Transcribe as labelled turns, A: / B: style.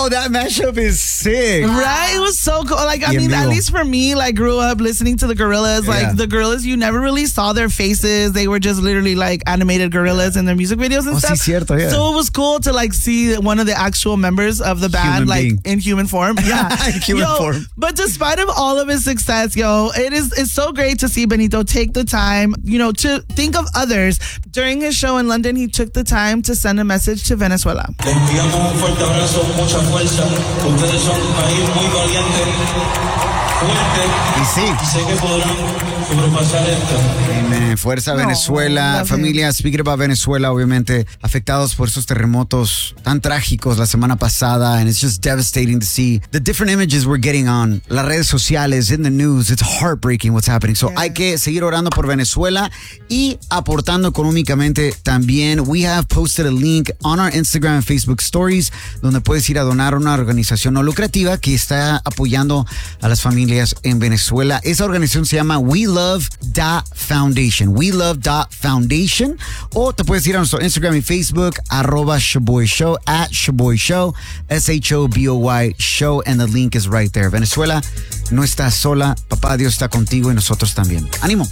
A: that mashup is sick.
B: Right? It was so cool. Like, I mean, at least for me, like, grew up listening to the Gorillaz. Like, the Gorillaz, you never really saw their faces. They were just literally, like, animated gorillas in their music videos and stuff.
A: Sí, cierto, yeah.
B: So it was cool to, like, see one of the actual members of the band, in human form. Yeah.
A: In human form.
B: But despite of all of his success, it's so great to see Benito take the time, to think of others. During his show in London, he took the time to send a message to Venezuela.
C: Les enviamos un fuerte abrazo, mucha fuerza. Ustedes son un país muy valiente, fuerte.
A: Y sí.
C: Y sé que podrán sobrepasar esto.
A: Amen. Fuerza Venezuela. Familia, speaking about Venezuela, obviamente afectados por esos terremotos tan trágicos la semana pasada. And it's just devastating to see the different images we're getting on las redes sociales, in the news. It's heartbreaking what's happening. So hay que seguir orando por Venezuela y aportando económicamente también. We have posted a link on our Instagram and Facebook stories donde puedes ir a donar a una organización no lucrativa que está apoyando a las familias en Venezuela. Esa organización se llama We Love Foundation. We Love Foundation. O te puedes ir a nuestro Instagram y Facebook @Shoboy Show, @Shoboy Show, SHOBOY Show, and the link is right there. Venezuela, no estás sola. Papá Dios está contigo y nosotros también. ¡Ánimo!